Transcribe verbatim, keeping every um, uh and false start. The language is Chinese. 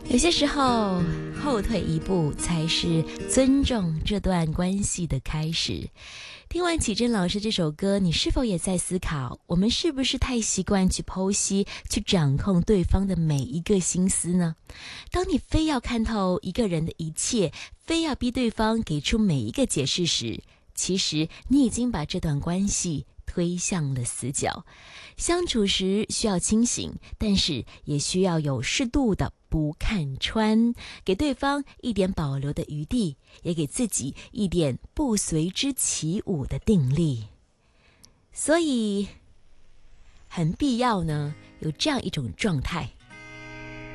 有些时候，后退一步才是尊重这段关系的开始。听完启真老师这首歌，你是否也在思考，我们是不是太习惯去剖析、去掌控对方的每一个心思呢？当你非要看透一个人的一切，非要逼对方给出每一个解释时，其实你已经把这段关系推向了死角。相处时需要清醒，但是也需要有适度的不看穿，给对方一点保留的余地，也给自己一点不随之起舞的定力。所以很必要呢，有这样一种状态，